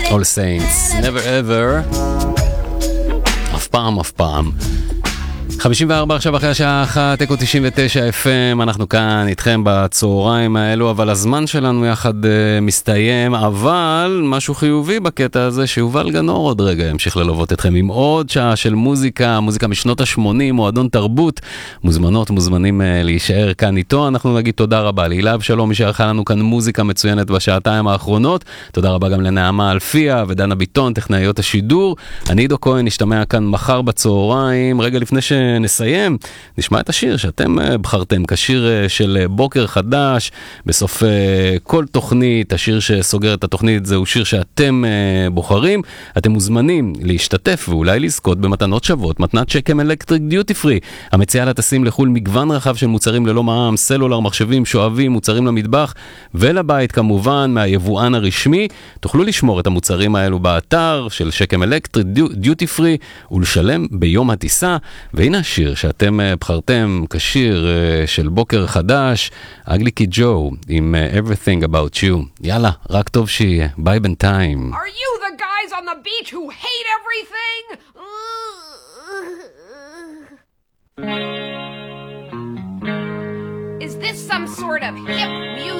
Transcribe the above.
All Saints, Never Ever. אף פעם. 54 עכשיו אחרי השעה 1, אקו 99 FM, אנחנו כאן איתכם בצהריים האלו, אבל הזמן שלנו יחד מסתיים, אבל משהו חיובי בקטע הזה, שיובל גנור עוד רגע ימשיך ללוות אתכם עם עוד שעה של מוזיקה משנות ה-80, מועדון תרבות, מוזמנים להישאר כאן איתו. אנחנו נגיד תודה רבה להילה אבשלום, מי שערכה לנו כאן מוזיקה מצוינת בשעתיים האחרונות, תודה רבה גם לנעמה אלפיה ודנה ביטון, טכנאיות השידור. אני עידו כהן, נשתמע כאן מחר בצהריים. רגע לפני נסיים, נשמע את השיר שאתם בחרתם, כשיר של בוקר חדש, בסוף כל תוכנית, השיר שסוגר את התוכנית זהו שיר שאתם בוחרים. אתם מוזמנים להשתתף ואולי לזכות במתנות שוות, מתנת שקם אלקטריק דיוטי פרי, המציעה לטסים לחול מגוון רחב של מוצרים ללא מע"מ, סלולר, מחשבים, שואבים, מוצרים למטבח ולבית כמובן, מהיבואן הרשמי. תוכלו לשמור את המוצרים האלו באתר של שקם אלקטריק דיוטי פרי ולשלם ביום הטיסה. והנה השיר שאתם בחרתם כשיר של בוקר חדש, אגליקי ג'ו עם Everything About You. יאללה, רק טוב שיהיה. ביי בינתיים. Are you the guys on the beach who hate everything? Is this some sort of hip music?